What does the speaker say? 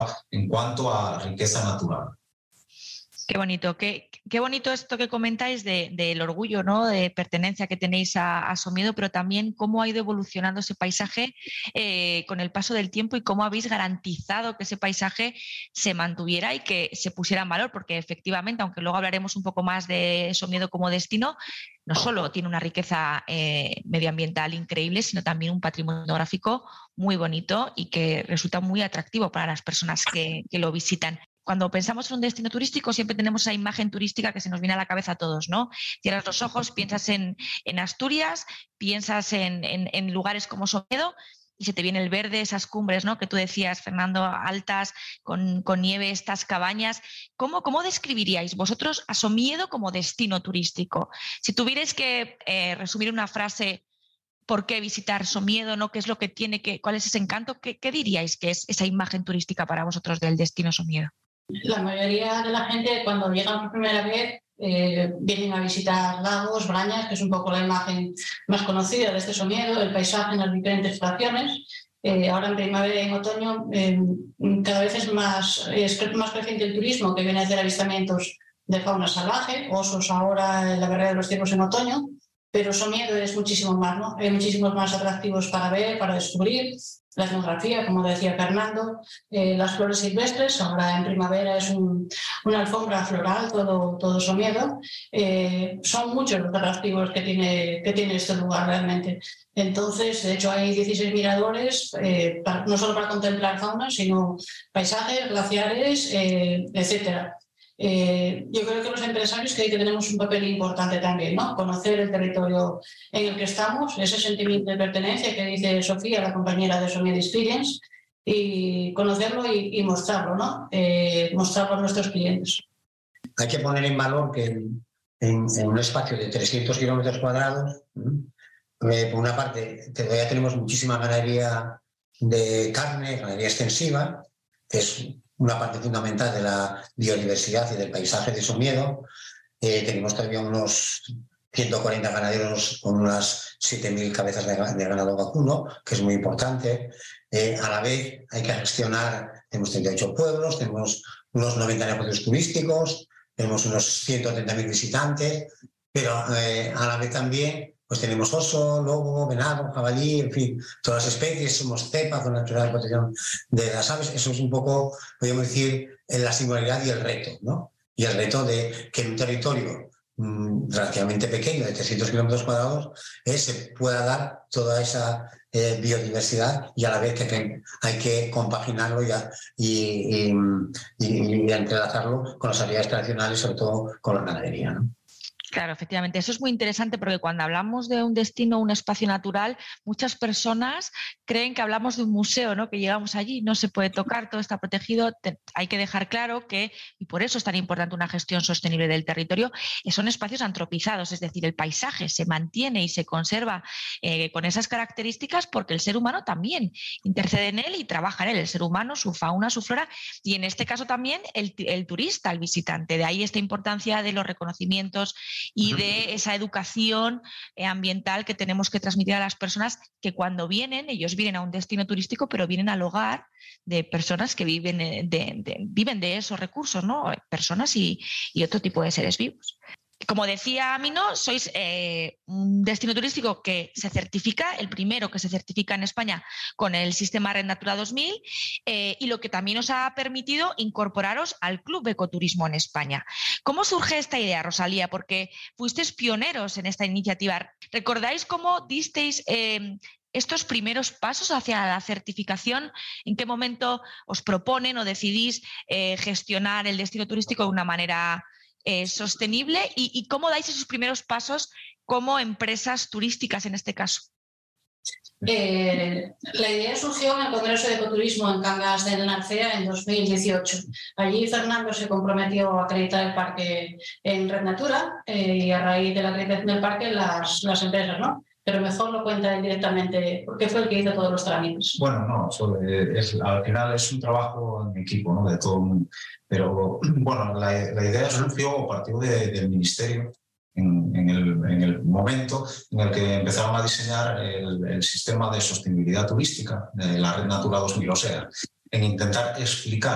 en cuanto a riqueza natural. Qué bonito, qué bonito esto que comentáis del orgullo, ¿no?, de pertenencia que tenéis a Somiedo, pero también cómo ha ido evolucionando ese paisaje con el paso del tiempo y cómo habéis garantizado que ese paisaje se mantuviera y que se pusiera en valor, porque efectivamente, aunque luego hablaremos un poco más de Somiedo como destino, no solo tiene una riqueza medioambiental increíble, sino también un patrimonio etnográfico muy bonito y que resulta muy atractivo para las personas que lo visitan. Cuando pensamos en un destino turístico siempre tenemos esa imagen turística que se nos viene a la cabeza a todos, ¿no? Cierras los ojos, piensas en Asturias, piensas en lugares como Somiedo y se te viene el verde, esas cumbres, ¿no?, que tú decías, Fernando, altas, con nieve, estas cabañas. ¿Cómo describiríais vosotros a Somiedo como destino turístico? Si tuvierais que resumir una frase, ¿por qué visitar Somiedo, ¿no?, qué es lo que tiene, cuál es ese encanto? ¿Qué diríais que es esa imagen turística para vosotros del destino Somiedo? La mayoría de la gente, cuando llegan por primera vez, vienen a visitar lagos, Brañas, que es un poco la imagen más conocida de este Somiedo, el paisaje en las diferentes estaciones. Ahora en primavera y en otoño cada vez es más creciente el turismo, que viene a hacer avistamientos de fauna salvaje, osos ahora en la barrera de los ciervos en otoño, pero Somiedo es muchísimo más, ¿no? Hay muchísimos más atractivos para ver, para descubrir. La etnografía, como decía Fernando, las flores silvestres, ahora en primavera es una alfombra floral, todo Somiedo. Son muchos los atractivos que tiene este lugar realmente. Entonces, de hecho, hay 16 miradores, no solo para contemplar fauna, sino paisajes, glaciares, etcétera. Yo creo que los empresarios que tenemos un papel importante también, ¿no? Conocer el territorio en el que estamos, ese sentimiento de pertenencia que dice Sofía, la compañera de Somiedo Experience, y conocerlo y mostrarlo, ¿no? Mostrarlo a nuestros clientes. Hay que poner en valor que en un espacio de 300 kilómetros cuadrados, por una parte, todavía tenemos muchísima ganadería de carne, ganadería extensiva, que es una parte fundamental de la biodiversidad y del paisaje de Somiedo. Tenemos todavía unos 140 ganaderos con unas 7.000 cabezas de ganado vacuno, que es muy importante. A la vez hay que gestionar, tenemos 38 pueblos, tenemos unos 90 negocios turísticos, tenemos unos 130.000 visitantes, pero a la vez también pues tenemos oso, lobo, venado, jabalí, en fin, todas las especies, somos cepa, zona natural de protección de las aves. Eso es un poco, podríamos decir, la singularidad y el reto, ¿no? Y el reto de que en un territorio relativamente pequeño, de 300 kilómetros cuadrados, se pueda dar toda esa biodiversidad y a la vez que hay que compaginarlo y entrelazarlo con las actividades tradicionales, sobre todo con la ganadería, ¿no? Claro, efectivamente. Eso es muy interesante porque cuando hablamos de un destino, un espacio natural, muchas personas creen que hablamos de un museo, ¿no? Que llegamos allí, no se puede tocar, todo está protegido. Hay que dejar claro que, y por eso es tan importante una gestión sostenible del territorio, son espacios antropizados, es decir, el paisaje se mantiene y se conserva con esas características porque el ser humano también intercede en él y trabaja en él, el ser humano, su fauna, su flora, y en este caso también el turista, el visitante. De ahí esta importancia de los reconocimientos y de esa educación ambiental que tenemos que transmitir a las personas, que cuando vienen, ellos vienen a un destino turístico, pero vienen al hogar de personas que viven de esos recursos, ¿no? Personas y otro tipo de seres vivos. Como decía Mino, sois un destino turístico que se certifica, el primero que se certifica en España con el sistema Red Natura 2000 y lo que también os ha permitido incorporaros al Club de Ecoturismo en España. ¿Cómo surge esta idea, Rosalía? Porque fuisteis pioneros en esta iniciativa. ¿Recordáis cómo disteis estos primeros pasos hacia la certificación? ¿En qué momento os proponen o decidís gestionar el destino turístico de una manera sostenible y cómo dais esos primeros pasos como empresas turísticas en este caso? La idea surgió en el Congreso de Ecoturismo en Cangas del Narcea en 2018. Allí Fernando se comprometió a acreditar el parque en Red Natura y a raíz de la acreditación del parque las empresas, ¿no? Pero mejor lo cuenta directamente, porque fue el que hizo todos los trámites. Bueno, no, al final es un trabajo en equipo, ¿no? De todo el mundo. Pero bueno, la idea surgió a partir del Ministerio en el momento en el que empezaron a diseñar el sistema de sostenibilidad turística de la Red Natura 2000, o sea, en intentar explicar